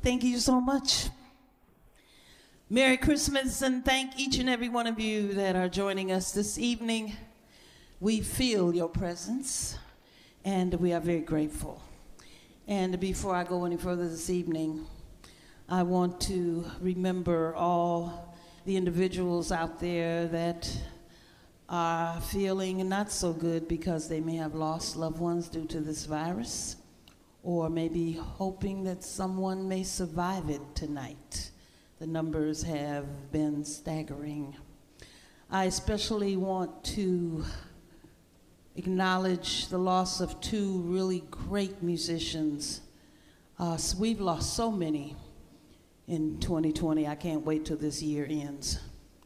Thank you so much. Merry Christmas, and thank each and every one of you that are joining us this evening. We feel your presence, and we are very grateful. And before I go any further this evening, I want to remember all the individuals out there that are feeling not so good because they may have lost loved ones due to this virus, or maybe hoping that someone may survive it tonight. The numbers have been staggering. I especially want to acknowledge the loss of two really great musicians. We've lost so many in 2020. I can't wait till this year ends.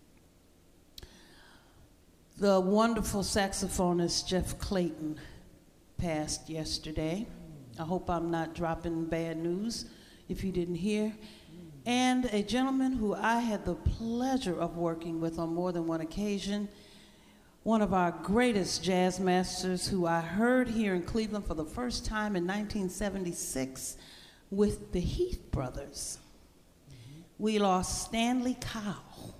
The wonderful saxophonist Jeff Clayton passed yesterday. I hope I'm not dropping bad news if you didn't hear. And a gentleman who I had the pleasure of working with on more than one occasion, one of our greatest jazz masters who I heard here in Cleveland for the first time in 1976 with the Heath Brothers. We lost Stanley Cowell.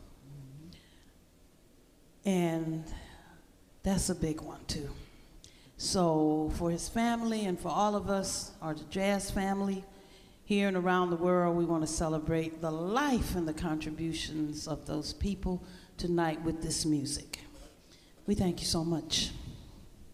And that's a big one too. So for his family and for all of us, our jazz family, here and around the world, we want to celebrate the life and the contributions of those people tonight with this music. We thank you so much.